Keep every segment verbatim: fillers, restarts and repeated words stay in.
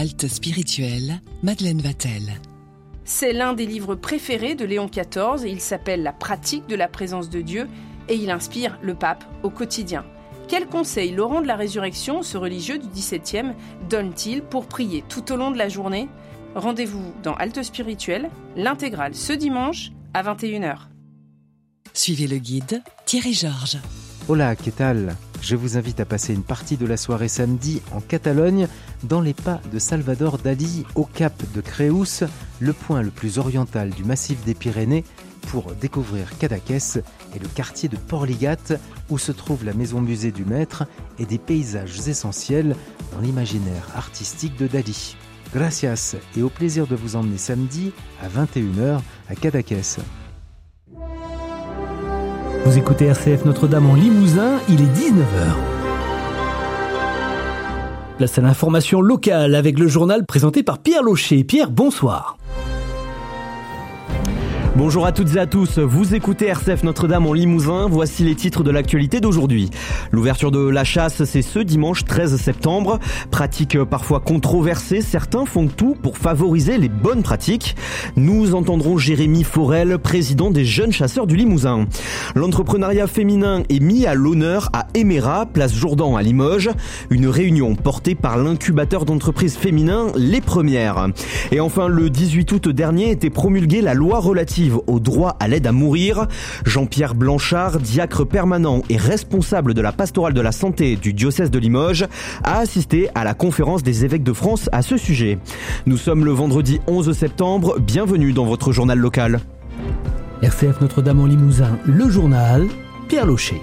Halte spirituelle, Madeleine Vatel. C'est l'un des livres préférés de Léon quatorze et il s'appelle La pratique de la présence de Dieu et il inspire le pape au quotidien. Quels conseils Laurent de la Résurrection, ce religieux du dix-septième, donne-t-il pour prier tout au long de la journée ? Rendez-vous dans Halte spirituelle, l'intégrale ce dimanche à vingt et une heures. Suivez le guide Thierry Georges. Hola, que tal ? Je vous invite à passer une partie de la soirée samedi en Catalogne, dans les pas de Salvador Dalí, au cap de Creus, le point le plus oriental du massif des Pyrénées, pour découvrir Cadaqués et le quartier de Portligat, où se trouve la maison-musée du maître et des paysages essentiels dans l'imaginaire artistique de Dalí. Gracias et au plaisir de vous emmener samedi à vingt et une heures à Cadaqués. Vous écoutez R C F Notre-Dame en Limousin, il est dix-neuf heures. Place à l'information locale avec le journal présenté par Pierre Locher. Pierre, bonsoir. Bonjour à toutes et à tous, vous écoutez R C F Notre-Dame en Limousin, voici les titres de l'actualité d'aujourd'hui. L'ouverture de la chasse, c'est ce dimanche treize septembre. Pratique parfois controversée, certains font tout pour favoriser les bonnes pratiques. Nous entendrons Jérémy Forel, président des jeunes chasseurs du Limousin. L'entrepreneuriat féminin est mis à l'honneur à Emera, place Jourdan à Limoges. Une réunion portée par l'incubateur d'entreprises féminin Les Premières. Et enfin, le dix-huit août dernier était promulguée la loi relative au droit à l'aide à mourir. Jean-Pierre Blanchard, diacre permanent et responsable de la pastorale de la santé du diocèse de Limoges, a assisté à la conférence des évêques de France à ce sujet. Nous sommes le vendredi onze septembre, bienvenue dans votre journal local. R C F Notre-Dame en Limousin, le journal, Pierre Locher.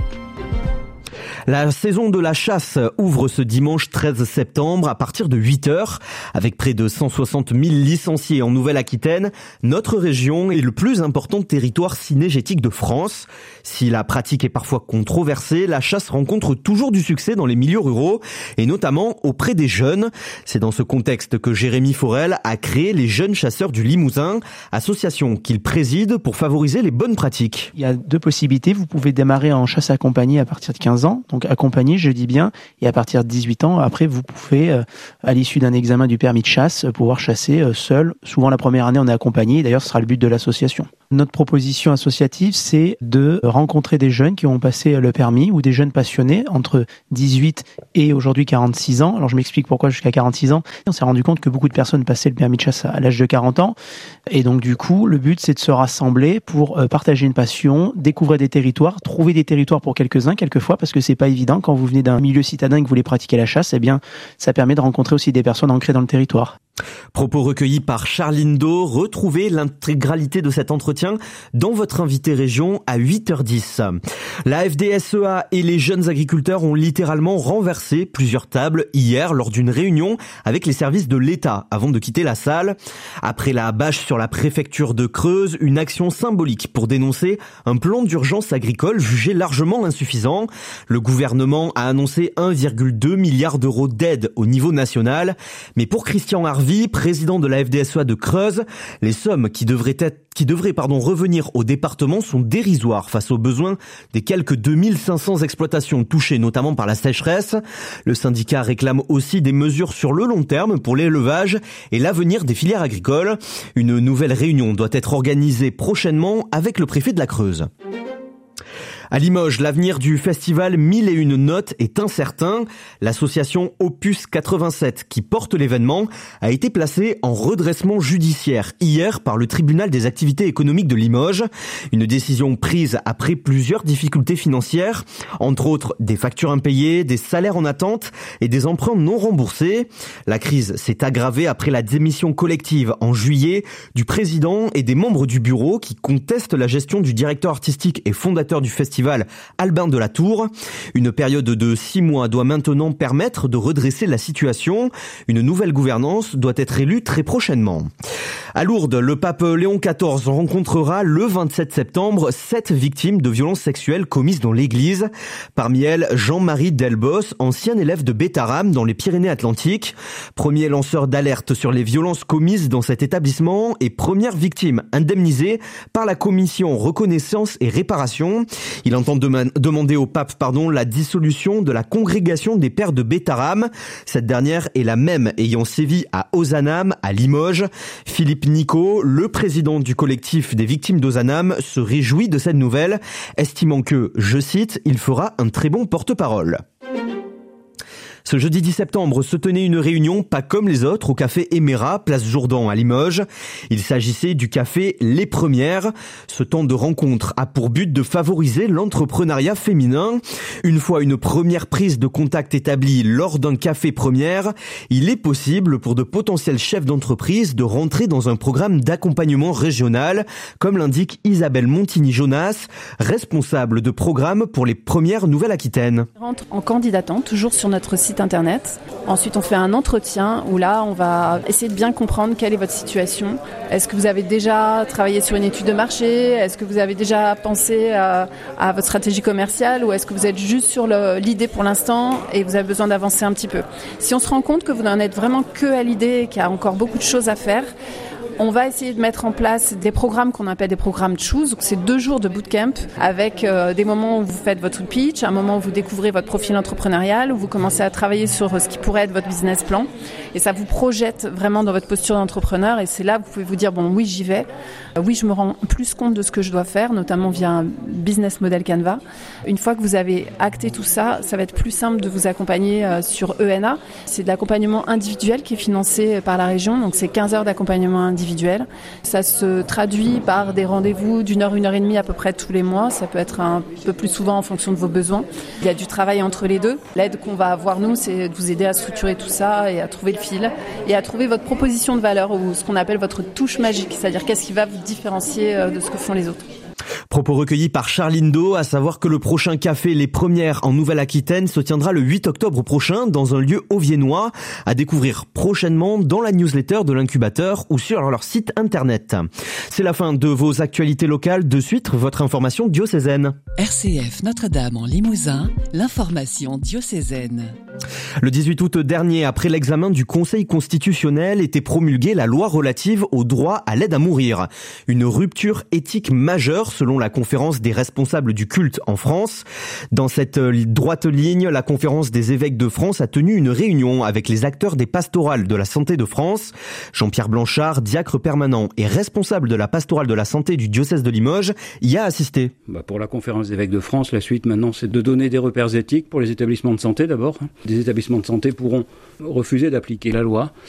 La saison de la chasse ouvre ce dimanche treize septembre à partir de huit heures. Avec près de cent soixante mille licenciés en Nouvelle-Aquitaine, notre région est le plus important territoire cynégétique de France. Si la pratique est parfois controversée, la chasse rencontre toujours du succès dans les milieux ruraux et notamment auprès des jeunes. C'est dans ce contexte que Jérémy Forel a créé les Jeunes Chasseurs du Limousin, association qu'il préside pour favoriser les bonnes pratiques. Il y a deux possibilités. Vous pouvez démarrer en chasse accompagnée à partir de quinze ans. Donc accompagné, je dis bien, et à partir de dix-huit ans, après vous pouvez, euh, à l'issue d'un examen du permis de chasse, pouvoir chasser euh, seul. Souvent la première année on est accompagné, d'ailleurs ce sera le but de l'association. Notre proposition associative, c'est de rencontrer des jeunes qui ont passé le permis ou des jeunes passionnés entre dix-huit et aujourd'hui quarante-six ans. Alors je m'explique pourquoi jusqu'à quarante-six ans. On s'est rendu compte que beaucoup de personnes passaient le permis de chasse à l'âge de quarante ans. Et donc du coup, le but c'est de se rassembler pour partager une passion, découvrir des territoires, trouver des territoires pour quelques-uns, quelquefois, parce que c'est pas évident quand vous venez d'un milieu citadin et que vous voulez pratiquer la chasse, eh bien ça permet de rencontrer aussi des personnes ancrées dans le territoire. Propos recueillis par Charline Do. Retrouvez l'intégralité de cet entretien dans votre invité région à huit heures dix. La F D S E A et les jeunes agriculteurs ont littéralement renversé plusieurs tables hier lors d'une réunion avec les services de l'État avant de quitter la salle. Après la bâche sur la préfecture de Creuse, une action symbolique pour dénoncer un plan d'urgence agricole jugé largement insuffisant. Le gouvernement a annoncé un virgule deux milliard d'euros d'aide au niveau national. Mais pour Christian Harvey, président de la F D S E A de Creuse, les sommes qui devraient être qui devraient pardon, revenir au département sont dérisoires face aux besoins des quelques deux mille cinq cents exploitations touchées notamment par la sécheresse. Le syndicat réclame aussi des mesures sur le long terme pour l'élevage et l'avenir des filières agricoles. Une nouvelle réunion doit être organisée prochainement avec le préfet de la Creuse. À Limoges, l'avenir du festival Mille et une notes est incertain. L'association Opus quatre-vingt-sept, qui porte l'événement, a été placée en redressement judiciaire hier par le tribunal des activités économiques de Limoges. Une décision prise après plusieurs difficultés financières, entre autres des factures impayées, des salaires en attente et des emprunts non remboursés. La crise s'est aggravée après la démission collective en juillet du président et des membres du bureau qui contestent la gestion du directeur artistique et fondateur du festival Albin de la Tour. Une période de six mois doit maintenant permettre de redresser la situation. Une nouvelle gouvernance doit être élue très prochainement. À Lourdes, le pape Léon quatorze rencontrera le vingt-sept septembre sept victimes de violences sexuelles commises dans l'église. Parmi elles, Jean-Marie Delbos, ancien élève de Bétaram dans les Pyrénées-Atlantiques. Premier lanceur d'alerte sur les violences commises dans cet établissement et première victime indemnisée par la commission reconnaissance et réparation. Il Il entend dem- demander au pape pardon, la dissolution de la congrégation des pères de Bétharram. Cette dernière est la même ayant sévi à Ozanam, à Limoges. Philippe Nico, le président du collectif des victimes d'Ozanam, se réjouit de cette nouvelle, estimant que, je cite, il fera un très bon porte-parole. Ce jeudi dix septembre se tenait une réunion pas comme les autres au café Emera, place Jourdan à Limoges. Il s'agissait du café Les Premières. Ce temps de rencontre a pour but de favoriser l'entrepreneuriat féminin. Une fois une première prise de contact établie lors d'un café première, il est possible pour de potentiels chefs d'entreprise de rentrer dans un programme d'accompagnement régional, comme l'indique Isabelle Montigny-Jonas, responsable de programme pour les Premières Nouvelle-Aquitaine. On rentre en candidatant, toujours sur notre site internet. Ensuite, on fait un entretien où là, on va essayer de bien comprendre quelle est votre situation. Est-ce que vous avez déjà travaillé sur une étude de marché ? Est-ce que vous avez déjà pensé à, à votre stratégie commerciale ? Ou est-ce que vous êtes juste sur le, l'idée pour l'instant et vous avez besoin d'avancer un petit peu ? Si on se rend compte que vous n'en êtes vraiment que à l'idée et qu'il y a encore beaucoup de choses à faire, on va essayer de mettre en place des programmes qu'on appelle des programmes Choose. C'est deux jours de bootcamp avec euh, des moments où vous faites votre pitch, un moment où vous découvrez votre profil entrepreneurial, où vous commencez à travailler sur ce qui pourrait être votre business plan. Et ça vous projette vraiment dans votre posture d'entrepreneur. Et c'est là que vous pouvez vous dire, bon, oui, j'y vais. Euh, oui, je me rends plus compte de ce que je dois faire, notamment via un business model Canva. Une fois que vous avez acté tout ça, ça va être plus simple de vous accompagner euh, sur E N A. C'est de l'accompagnement individuel qui est financé par la région. Donc, c'est quinze heures d'accompagnement individuel. Ça se traduit par des rendez-vous d'une heure, une heure et demie à peu près tous les mois. Ça peut être un peu plus souvent en fonction de vos besoins. Il y a du travail entre les deux. L'aide qu'on va avoir, nous, c'est de vous aider à structurer tout ça et à trouver le fil et à trouver votre proposition de valeur ou ce qu'on appelle votre touche magique, c'est-à-dire qu'est-ce qui va vous différencier de ce que font les autres. Propos recueillis par Charline Do, à savoir que le prochain café Les Premières en Nouvelle-Aquitaine se tiendra le huit octobre prochain dans un lieu auviennois, à découvrir prochainement dans la newsletter de l'incubateur ou sur leur site internet. C'est la fin de vos actualités locales. De suite, votre information diocésaine. R C F Notre-Dame en Limousin, l'information diocésaine. Le dix-huit août dernier, après l'examen du Conseil constitutionnel, était promulguée la loi relative au droit à l'aide à mourir. Une rupture éthique majeure selon la conférence des responsables du culte en France. Dans cette droite ligne, la conférence des évêques de France a tenu une réunion avec les acteurs des pastorales de la santé de France. Jean-Pierre Blanchard, diacre permanent et responsable de la pastorale de la santé du diocèse de Limoges, y a assisté. Bah pour la conférence des évêques de France, la suite maintenant, c'est de donner des repères éthiques pour les établissements de santé d'abord. Des établissements de santé pourront refuser d'appliquer la loi